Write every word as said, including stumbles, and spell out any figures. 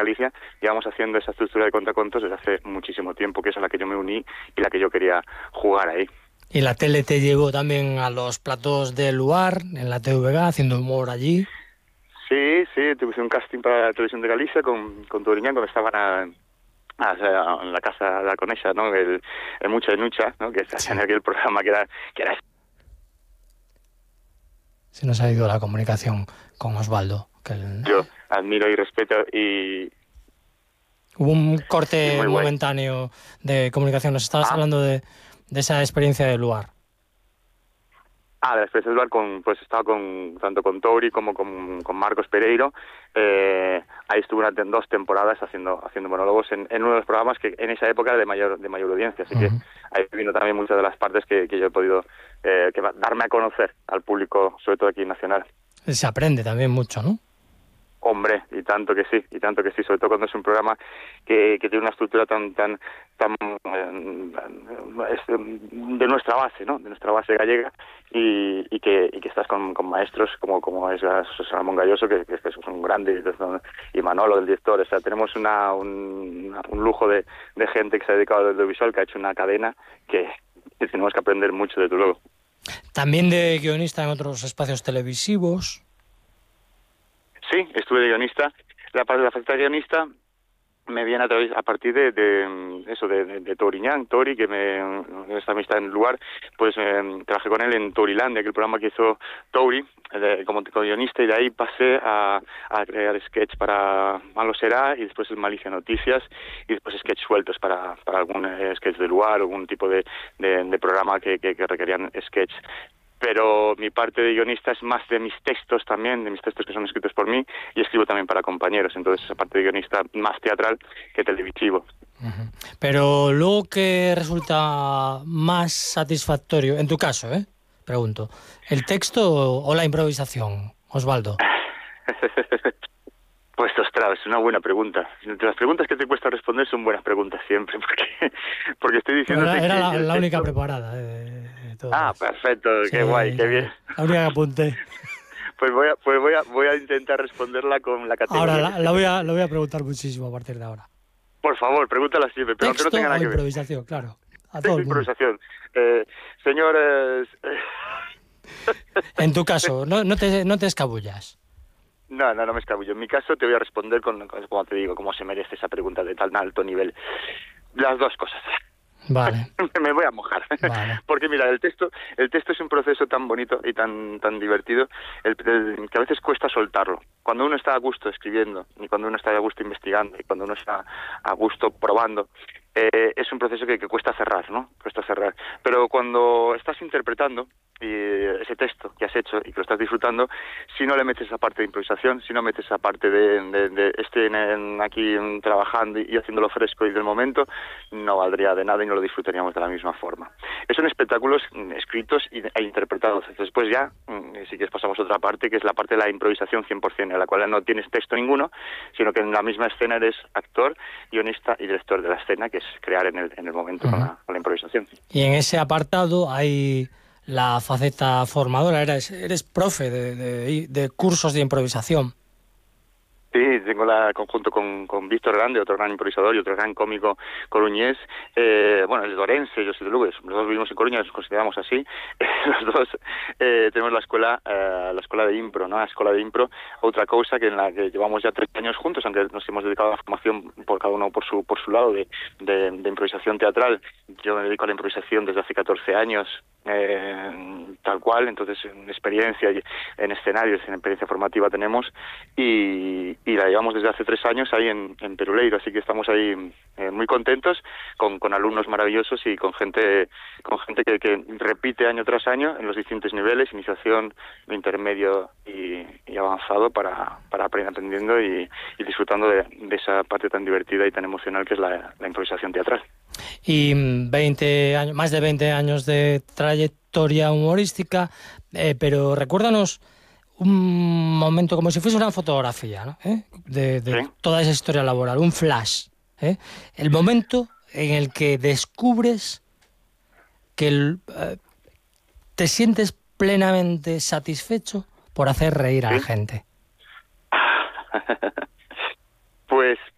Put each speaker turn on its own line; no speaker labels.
Galicia, llevamos haciendo esa estructura de contacontos desde hace muchísimo tiempo, que es a la que yo me uní y la que yo quería jugar ahí.
¿Y la tele te llevó también a los platos de Luar, en la T V G, haciendo humor allí?
Sí, sí, tuve un casting para la televisión de Galicia con, con Touriñán cuando estaban a, a, a, en la casa de la Conesa, ¿no? El, el Mucha de Nucha, ¿no? Que se hacía en aquel programa que era, que era...
Se nos ha ido la comunicación con Osvaldo. Que el...
Yo admiro y respeto y...
Hubo un corte
muy
momentáneo de comunicación. Nos estabas
ah.
hablando de, de esa experiencia de Luar.
Ah, de la experiencia de Luar, con, pues estaba con, tanto con Touri como con, con Marcos Pereiro. Eh, ahí estuve una, dos temporadas haciendo haciendo monólogos en, en uno de los programas que en esa época era de mayor de mayor audiencia, así uh-huh. que ahí vino también muchas de las partes que, que yo he podido eh, que darme a conocer al público, sobre todo aquí nacional.
Se aprende también mucho, ¿no?
Hombre, y tanto que sí, y tanto que sí, sobre todo cuando es un programa que, que tiene una estructura tan tan tan eh, de nuestra base, ¿no? De nuestra base gallega y, y que y que estás con, con maestros como como es Ramón Galloso, que, que es un grande, y Manolo, el director. O sea, tenemos una un, un lujo de, de gente que se ha dedicado al audiovisual, que ha hecho una cadena que, que tenemos que aprender mucho, desde luego.
También de guionista en otros espacios televisivos.
Sí, estuve de guionista. La parte de la faceta de guionista me viene a través, a partir de, de eso, de, de, de Touriñán, Tori, que me, esta amistad en el lugar, pues eh, trabajé con él en Torilandia, que el programa que hizo Touri, eh, como guionista, y de ahí pasé a, a crear sketch para Malo Será, y después el Malicia Noticias, y después sketch sueltos para, para algún eh, sketch de lugar, algún tipo de, de, de programa que, que, que requerían sketch. Pero mi parte de guionista es más de mis textos también, de mis textos que son escritos por mí, y escribo también para compañeros, entonces esa parte de guionista más teatral que televisivo.
Uh-huh. Pero luego, ¿qué resulta más satisfactorio, en tu caso, eh? Pregunto, ¿el texto o la improvisación, Osvaldo?
Pues, ostras, es una buena pregunta. Las preguntas que te cuesta responder son buenas preguntas siempre, porque porque estoy diciendo
era,
que...
Era la, la
texto...
única preparada de, de todas.
Ah, perfecto, sí, qué guay, qué bien.
La única que apunté.
Pues voy a, pues voy a, voy a intentar responderla con la categoría.
Ahora, la, la, voy a, la voy a preguntar muchísimo a partir de ahora.
Por favor, pregúntala siempre, pero aunque no tenga nada que ver.
Improvisación, claro. A todo el mundo.
Improvisación. Eh, señores...
En tu caso, no, no, te, no te escabullas.
No, no, no me escabullo. En mi caso te voy a responder con, como te digo, cómo se merece esa pregunta de tan alto nivel. Las dos cosas.
Vale.
Me voy a mojar. Vale. Porque mira, el texto el texto es un proceso tan bonito y tan tan divertido el, el, que a veces cuesta soltarlo. Cuando uno está a gusto escribiendo, y cuando uno está a gusto investigando, y cuando uno está a gusto probando, eh, es un proceso que, que cuesta cerrar, ¿no? Cuesta cerrar. Pero cuando estás interpretando y ese texto que has hecho y que lo estás disfrutando, si no le metes esa parte de improvisación, si no metes esa parte de, de, de estoy en, en aquí en, trabajando y, y haciéndolo fresco y del momento, no valdría de nada y no lo disfrutaríamos de la misma forma. Son espectáculos escritos e interpretados. Después ya, si quieres, pasamos a otra parte, que es la parte de la improvisación cien por ciento, en la cual no tienes texto ninguno, sino que en la misma escena eres actor, guionista y director de la escena, que es crear en el, en el momento uh-huh. con, la, con la improvisación.
Y en ese apartado hay la faceta formadora, eres, eres profe de, de, de cursos de improvisación.
Sí, tengo la conjunto con, con Víctor Grande, otro gran improvisador y otro gran cómico coruñés. Eh, bueno, el de Orense, yo soy de Lugo, los dos vivimos en Coruña, nos consideramos así. Los dos eh, tenemos la escuela eh, la escuela de impro, ¿no? La escuela de impro, otra cosa que en la que llevamos ya tres años juntos, aunque nos hemos dedicado a la formación por cada uno por su por su lado de, de, de improvisación teatral. Yo me dedico a la improvisación desde hace catorce años, eh, tal cual, entonces en experiencia en escenarios, en experiencia formativa tenemos y y la llevamos desde hace tres años ahí en, en Peruleiro, así que estamos ahí eh, muy contentos con, con alumnos maravillosos y con gente con gente que, que repite año tras año en los distintos niveles, iniciación, intermedio y, y avanzado para, para aprender aprendiendo y, y disfrutando de, de esa parte tan divertida y tan emocional que es la, la improvisación teatral.
Y veinte años, más de veinte años de trayectoria humorística, eh, pero recuérdanos un momento como si fuese una fotografía, ¿no? ¿Eh? de, de ¿Sí? toda esa historia laboral, un flash, ¿eh? El momento en el que descubres que el, eh, te sientes plenamente satisfecho por hacer reír a ¿Sí? la gente.
Pues